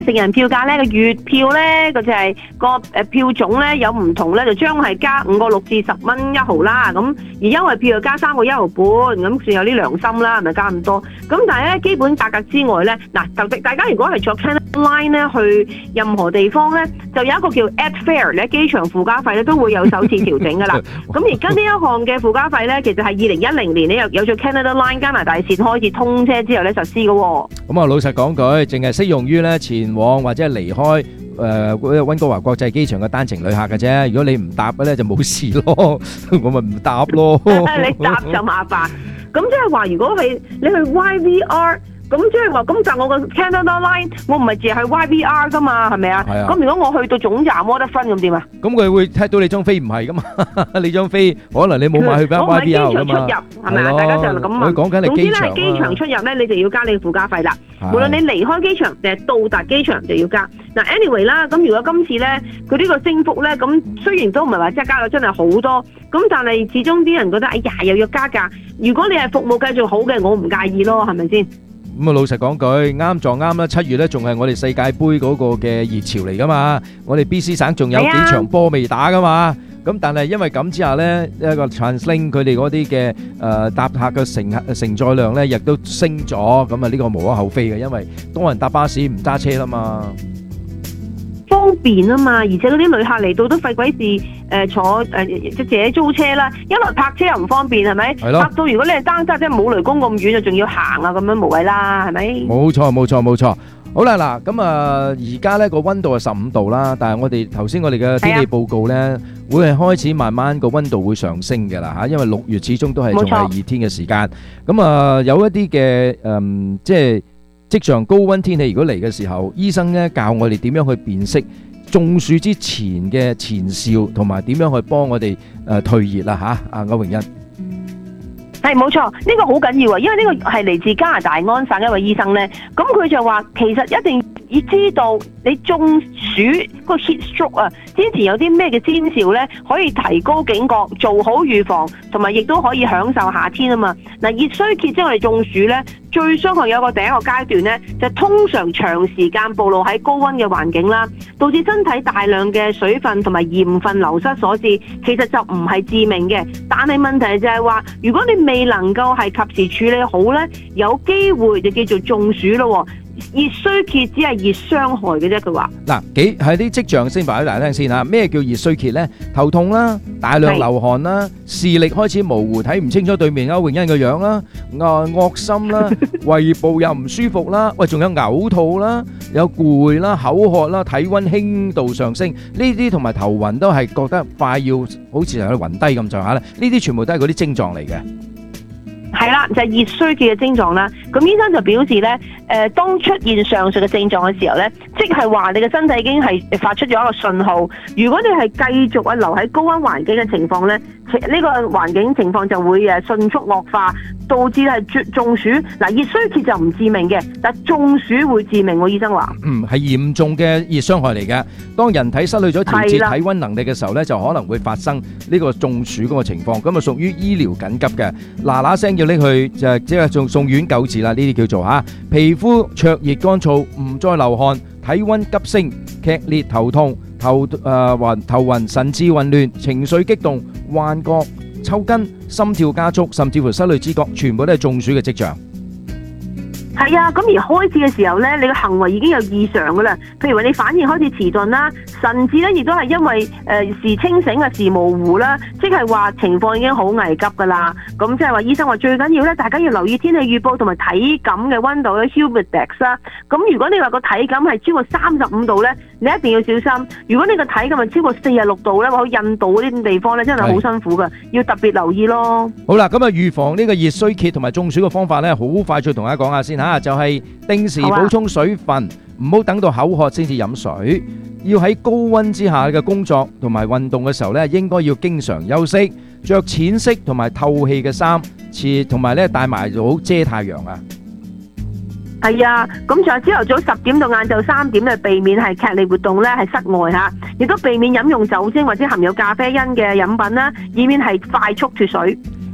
成人票價咧個月票咧，佢就係個票種咧有唔同咧，就將係加5個6至10蚊1毫啦。咁而優惠票就加3個1毫半，咁算有啲良心啦，係咪加咁多？咁但係咧基本價格之外咧，嗱，大家如果係坐 Canada Line 咧去任何地方咧，就有一個叫 AdFare 咧，機場附加費咧都會有首次調整噶啦。咁而家呢一項嘅附加費咧，其實係2010年咧有咗 Canada Line 加拿大線開始通車之後咧實施嘅喎。 咁啊，老實講句，淨係適用於咧前往或者係離開溫哥華國際機場嘅單程旅客嘅啫。如果你唔搭嘅咧，就冇事咯，我咪唔搭咯。 你搭就麻煩。咁即係話，如果係你去 YVR。咁即係話，咁就我個 Canada Line， 我唔係淨係去 YVR 噶嘛，係咪啊？係啊。咁如果我去到總站冇得分咁點啊？咁佢會睇到你張飛唔係噶嘛？你張飛可能你冇買去翻 YVR 噶嘛？我唔係機場出入，係咪啊？大家就咁啊。佢講緊係機場啊。總之咧係機場出入咧，你就要加你附加費啦。無論你離開機場定係到達機場就要加。嗱 ，anyway 啦，咁如果今次咧佢呢個升幅咧，咁雖然都唔係話即係加咗真係好多，咁但係始終啲人覺得哎呀又要加價。如果你係服務繼續好嘅，我唔介意咯，係咪先？ 咁啊，老實講句，啱撞啱啦！7月咧仲係我哋世界盃嗰個嘅熱潮嚟噶嘛，我哋 BC 省仲有幾場波未打噶嘛。咁但係因為咁之下咧，一個 TransLink 佢哋嗰啲嘅搭客嘅承載量咧，亦都升咗。咁啊，呢個無可厚非嘅，因為多人搭巴士唔揸車啦嘛。 方便啊嘛，而且嗰啲旅客嚟到都費鬼事坐自己租車啦，一來泊車又唔方便係咪？係咯。泊到如果你係單車即係冇雷公咁遠，就仲要行啊，咁樣無謂啦，係咪？冇錯。好啦，嗱咁啊，而家咧個溫度係15度啦，但係我哋頭先我哋嘅天氣報告咧，會係開始慢慢個溫度會上升嘅啦嚇，因為6月始終都係仲係熱天嘅時間。咁啊，有一啲嘅即係即上高溫天氣如果嚟嘅時候，醫生咧教我哋點樣去辨識中暑之前嘅前兆，同埋點樣去幫我哋退熱啦嚇。阿歐榮欣。係冇錯，呢個好緊要啊，因為呢個係嚟自加拿大安省一位醫生咧，咁佢就話其實一定要知道你中暑個 heat stroke 啊，之前有啲咩嘅先兆咧，可以提高警覺，做好預防，同埋亦都可以享受夏天啊嘛。嗱，熱衰竭即係我哋中暑咧，最傷害有個第一個階段咧，就通常長時間暴露喺高溫嘅環境啦，導致身體大量嘅水分同埋鹽分流失所致，其實就唔係致命嘅。但係問題就係話，如果你未能夠係及時處理好咧，有機會就叫做中暑咯。熱衰竭只係熱傷害嘅啫，佢話。嗱， 係啲跡象先話俾大家聽先嚇。咩叫熱衰竭咧？頭痛啦，大量流汗啦，視力開始模糊，睇唔清楚對面歐榮欣嘅樣啦，惡心啦，胃部又唔舒服啦，喂，仲有嘔吐啦，有攰啦，口渴啦，體溫輕度上升，呢啲同埋頭暈都係覺得快要好似係暈低咁上下咧。呢啲全部都係嗰啲症狀嚟嘅。 係啦，就係熱衰竭嘅症狀啦。咁醫生就表示咧，當出現上述嘅症狀嘅時候咧，即係話你嘅身體已經係發出咗一個信號。如果你係繼續留喺高溫環境嘅情況咧，呢個環境情況就會迅速惡化，導致係中暑。嗱，熱衰竭就唔致命嘅，但係中暑會致命喎。醫生話， 係嚴重嘅熱傷害嚟嘅。當人體失去咗調節體溫能力嘅時候咧，就可能會發生呢個中暑嗰個情況。咁啊，屬於醫療緊急嘅，嗱聲要拎去就即係送院救治啦。呢啲叫做嚇皮膚灼熱乾燥，唔再流汗，體溫急升，劇烈頭痛、頭暈、神志混亂、情緒激動、幻覺、抽筋、心跳加速，甚至乎失去知覺，全部都係中暑嘅跡象。 係啊，咁而開始嘅時候咧，你嘅行為已經有異常噶啦，譬如話你反應開始遲鈍啦，甚至咧亦都係因為時清醒啊時模糊啦，即係話情況已經好危急噶啦。咁即係話醫生話最緊要咧，大家要留意天氣預報同埋體感嘅溫度咧 Humidex 啦。咁如果你話個體感係超過35度咧，你一定要小心。如果你個體感係超過46度咧，或者印度嗰啲地方咧，真係好辛苦噶，要特別留意咯。 好啦，咁啊預防呢個熱衰竭同埋中暑嘅方法咧，好快脆同大家講下先嚇。就係定時補充水分，唔好等到口渴先至飲水。要喺高溫之下嘅工作同埋運動嘅時候咧，應該要經常休息，着淺色同埋透氣嘅衫，同埋咧帶埋好遮太陽啊。 係啊，咁仲有朝頭早10點到晏晝3點咧，避免係劇烈活動咧，係室外嚇，亦都避免飲用酒精或者含有咖啡因嘅飲品啦，以免係快速脫水。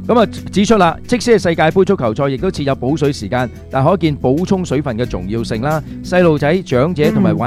咁啊指出啦，即使係世界盃足球賽，亦都設有補水時間，但可見補充水分嘅重要性啦。細路仔、長者同埋